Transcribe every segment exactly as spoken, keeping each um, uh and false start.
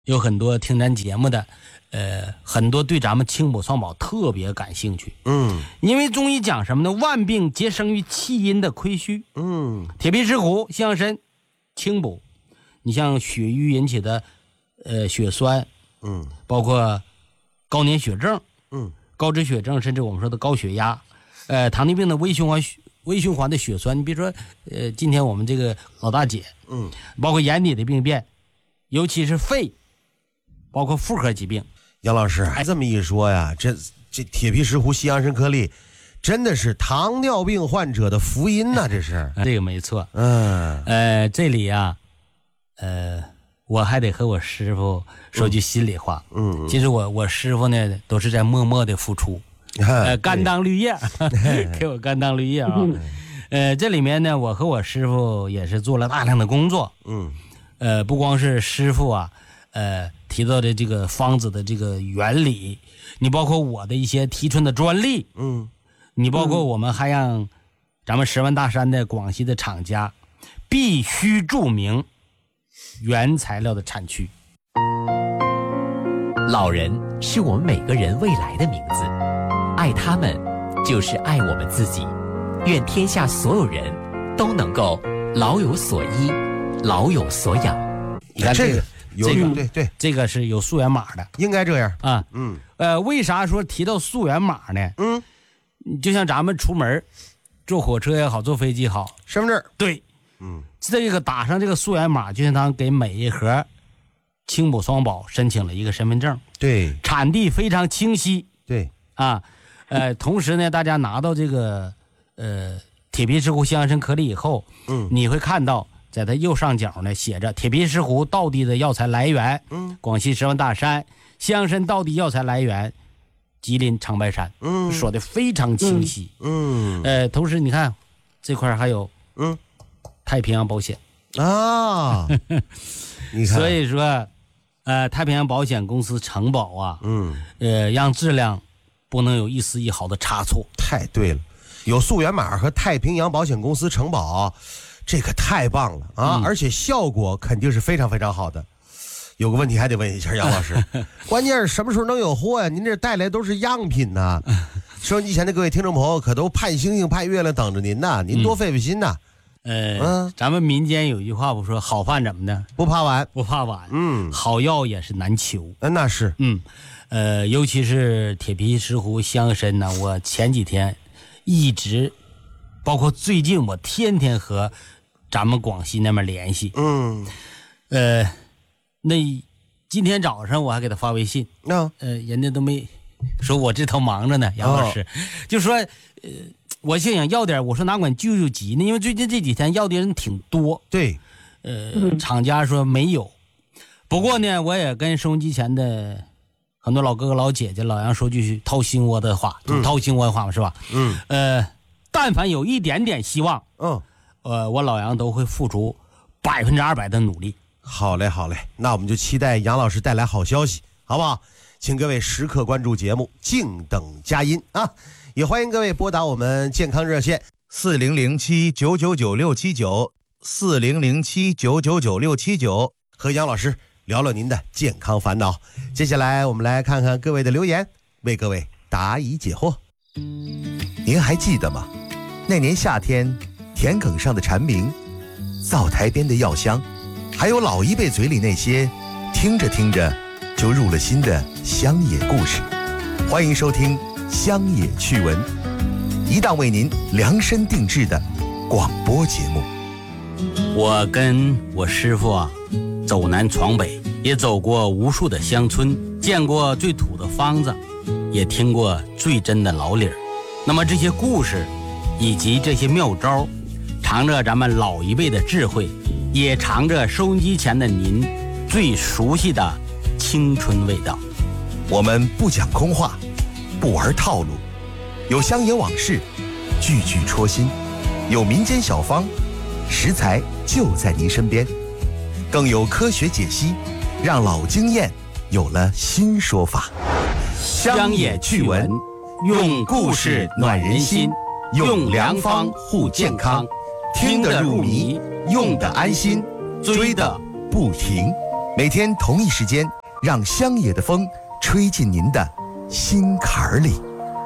有很多听咱节目的，呃，很多对咱们清补双宝特别感兴趣。 嗯， 因为中医讲什么呢？万病皆生于气阴的亏虚。 嗯， 铁皮石斛、西洋参、清补。你像血瘀引起的，呃，血栓， 嗯， 包括高粘血症， 嗯， 高脂血症，甚至我们说的高血压，呃，糖尿病的微循环微循环的血栓。你比如说，呃，今天我们这个老大姐， 嗯， 包括眼底的病变，尤其是肺。包括妇科疾病。 杨老师这么一说呀，这这铁皮石斛、西洋参颗粒真的是糖尿病患者的福音呐、啊！这是这个没错。 嗯， 呃，这里啊，呃，我还得和我师傅说句心里话。 嗯，嗯其实我我师傅呢都是在默默的付出，呃，甘当绿叶，给我甘当绿叶啊。呃，这里面呢，我和我师傅也是做了大量的工作。 嗯， 呃，不光是师傅啊，呃。提到的这个方子的这个原理，你包括我的一些提出的专利， 嗯， 你包括我们还让咱们十万大山的广西的厂家必须注明原材料的产区。 老人是我们每个人未来的名字，爱他们就是爱我们自己。愿天下所有人都能够老有所依，老有所养。 你看这个。 有这个对对， 这个是有溯源码的， 应该这样啊。 嗯， 呃，为啥说提到溯源码呢？ 嗯， 就像咱们出门坐火车也好，坐飞机也好， 身份证， 对， 嗯， 这个打上这个溯源码，就相当于给每一盒清补双宝申请了一个身份证， 对， 产地非常清晰， 对啊，呃，同时呢，大家拿到这个呃铁皮石斛、西洋参颗粒以后， 嗯， 你会看到。在它右上角呢写着铁皮石斛道地的药材来源， 嗯， 广西十万大山；西洋参道地药材来源，吉林长白山， 嗯， 说的非常清晰， 嗯， 呃，同时你看这块还有， 嗯， 太平洋保险啊，你看， 所以说，呃，太平洋保险公司承保啊， 嗯， 呃，让质量不能有一丝一毫的差错。 太对了，有溯源码和太平洋保险公司承保。这可太棒了啊、嗯！而且效果肯定是非常非常好的。有个问题还得问一下杨老师，关键是什么时候能有货呀？您这带来都是样品呐、啊！收音机前的各位听众朋友可都盼星星盼月亮等着您呐，您多费费心呐。 嗯、呃，嗯，咱们民间有一句话不说，好饭怎么的？ 不怕晚， 不怕晚。 嗯， 好药也是难求。 嗯，那是。 嗯，呃，尤其是铁皮石斛、西洋参呢，我前几天一直，包括最近，我天天和咱们广西那边联系。 嗯， 呃，那今天早上我还给他发微信， 那、哦、 呃，人家都没说我这头忙着呢，杨老师、哦、就说，呃，我现想要点，我说哪管救救急呢？因为最近这几天要的人挺多。 对， 呃，嗯、厂家说没有，不过呢，我也跟收音机前的很多老哥哥老姐姐、老杨说句掏心窝的话，就掏心窝的话嘛，是吧？ 嗯， 呃，但凡有一点点希望， 嗯。 呃，我老杨都会付出百分之二百的努力。 好嘞，好嘞，那我们就期待杨老师带来好消息，好不好？请各位时刻关注节目，静等佳音啊！也欢迎各位拨打我们健康热线四零零七九九九六七九四零零七九九九六七九， 和杨老师聊聊您的健康烦恼。接下来我们来看看各位的留言，为各位答疑解惑。 您还记得吗？那年夏天。田埂上的蝉鸣，灶台边的药香，还有老一辈嘴里那些听着听着就入了心的乡野故事。欢迎收听乡野趣闻，一档为您量身定制的广播节目。 我跟我师傅啊，走南闯北，也走过无数的乡村，见过最土的方子，也听过最真的老理儿。那么这些故事以及这些妙招，藏着咱们老一辈的智慧，也藏着收音机前的您最熟悉的青春味道。 我们不讲空话，不玩套路，有乡野往事，句句戳心；有民间小方，食材就在您身边；更有科学解析，让老经验有了新说法。 乡野趣闻，用故事暖人心，用良方护健康。听得入迷，用得安心，追得不停。 每天同一时间，让乡野的风吹进您的心坎儿里。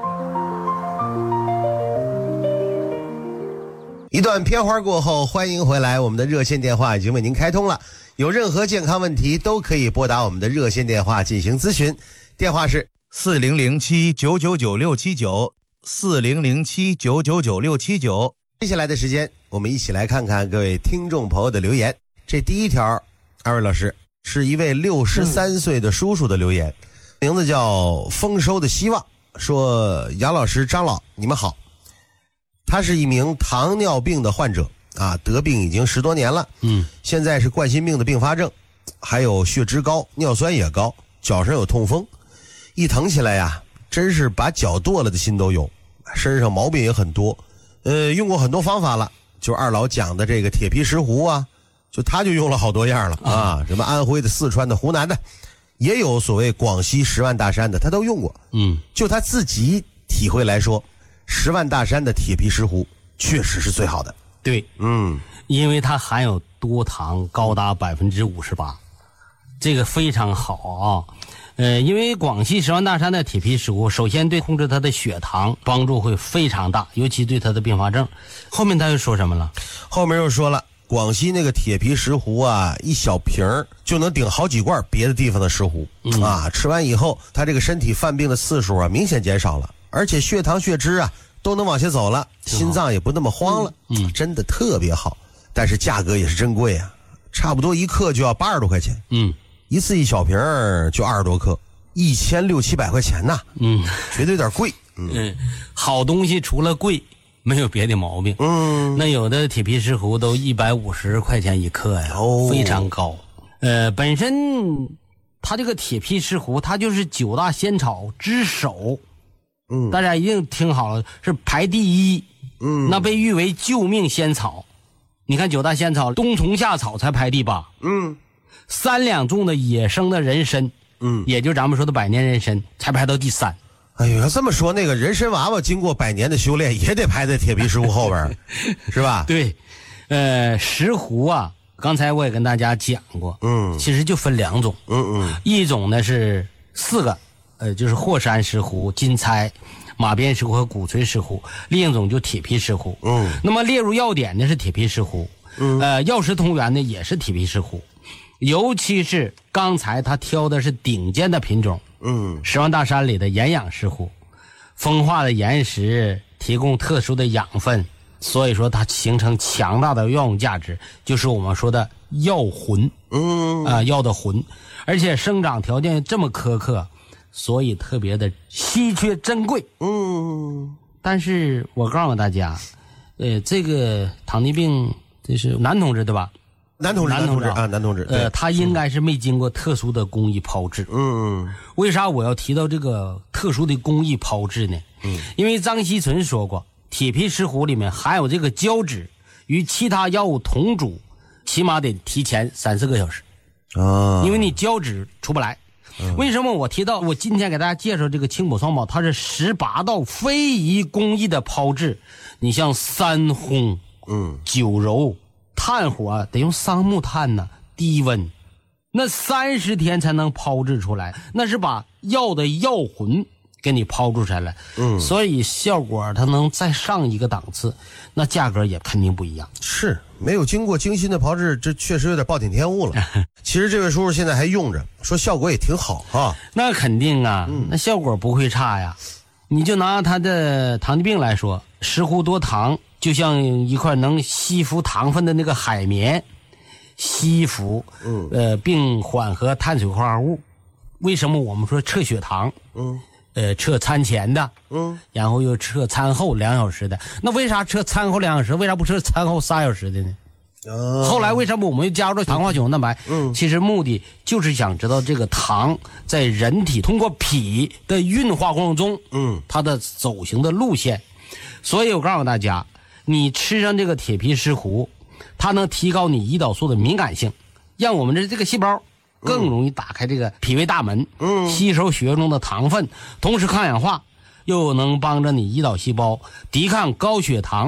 一段片花过后，欢迎回来，我们的热线电话已经为您开通了，有任何健康问题都可以拨打我们的热线电话进行咨询，电话是四零零七九九九六七九四零零七九九九六七九。 接下来的时间，我们一起来看看各位听众朋友的留言。这第一条，二位老师是一位六十三岁的叔叔的留言，嗯、名字叫丰收的希望，说杨老师、张老，你们好。他是一名糖尿病的患者啊，得病已经十多年了，嗯，现在是冠心病的并发症，还有血脂高，尿酸也高，脚上有痛风，一疼起来呀，真是把脚剁了的心都有，身上毛病也很多，呃，用过很多方法了，就二老讲的这个铁皮石斛啊，就他就用了好多样了啊，什么安徽的、四川的、湖南的，也有所谓广西十万大山的，他都用过，嗯，就他自己体会来说。十万大山的铁皮石斛确实是最好的， 对，嗯，因为它含有多糖高达百分之五十八，这个非常好啊。呃，因为广西十万大山的铁皮石斛，首先对控制它的血糖帮助会非常大，尤其对它的并发症。后面他又说什么了？ 后面又说了，广西那个铁皮石斛啊，一小瓶就能顶好几罐别的地方的石斛、嗯、啊，吃完以后，他这个身体犯病的次数啊明显减少了。而且血糖血脂啊都能往下走了，心脏也不那么慌了，嗯，真的特别好。但是价格也是真贵啊，差不多一克就要八十多块钱，嗯，一次一小瓶就二十多克，一千六七百块钱呐，嗯，觉得有点贵。嗯， 嗯好东西除了贵没有别的毛病，嗯，那有的铁皮石斛都一百五十块钱一克呀，哦，非常高。呃，本身它这个铁皮石斛，它就是九大仙草之首。嗯，大家一定听好了，是排第一。嗯，那被誉为救命仙草。你看九大仙草，冬虫夏草才排第八。嗯，三两重的野生的人参，嗯，也就咱们说的百年人参，才排到第三。 哎呦，要这么说，那个人参娃娃经过百年的修炼，也得排在铁皮石斛后边，是吧？ 对，呃，石斛啊，刚才我也跟大家讲过，嗯，其实就分两种，嗯嗯，一种呢是四个。呃，就是霍山石斛、金钗、马鞭石斛和鼓槌石斛，另一种就铁皮石斛。嗯，那么列入药典的是铁皮石斛，嗯，呃，药食同源的也是铁皮石斛，尤其是刚才他挑的是顶尖的品种，嗯，十万大山里的岩氧石斛，风化的岩石提供特殊的养分，所以说它形成强大的药用价值，就是我们说的药魂，嗯，啊、呃，药的魂，而且生长条件这么苛刻。所以特别的稀缺珍贵，嗯，但是我告诉大家，呃，这个糖尿病这是男同志对吧？ 男同志，男同志啊，男同志， 呃，他应该是没经过特殊的工艺炮制，嗯，为啥我要提到这个特殊的工艺炮制呢？嗯，因为张锡存说过，铁皮石斛里面含有这个胶质，与其他药物同煮，起码得提前三四个小时，啊，因为你胶质出不来。嗯、为什么我提到我今天给大家介绍这个青宝双宝，它是十八道非遗工艺的炮制？你像三烘、嗯、九揉、炭火、啊、得用桑木炭呢，低温，那三十天才能炮制出来，那是把药的药魂给你抛出来了，嗯，所以效果它能再上一个档次，那价格也肯定不一样。 是没有经过精心的炮制，这确实有点暴殄天物了。其实这位叔叔现在还用着，说效果也挺好啊。 那肯定啊，嗯、那效果不会差呀。你就拿他的糖尿病来说，石斛多糖，就像一块能吸附糖分的那个海绵，吸附，嗯，呃，并缓和碳水化合物。为什么我们说测血糖？嗯。呃，测餐前的，嗯，然后又测餐后两小时的。那为啥测餐后两小时？为啥不测餐后仨小时的呢？哦、后来为什么我们又加入了糖化血红蛋白？嗯，其实目的就是想知道这个糖在人体通过脾的运化过程中，嗯，它的走行的路线。所以我告诉大家，你吃上这个铁皮石斛，它能提高你胰岛素的敏感性，让我们的这个细胞更容易打开这个脾胃大门，嗯，吸收血液中的糖分，同时抗氧化，又能帮着你胰岛细胞抵抗高血糖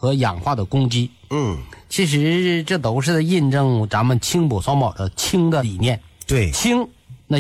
和氧化的攻击。 嗯， 其实这都是印证咱们氢补双宝的氢的理念。 对， 氢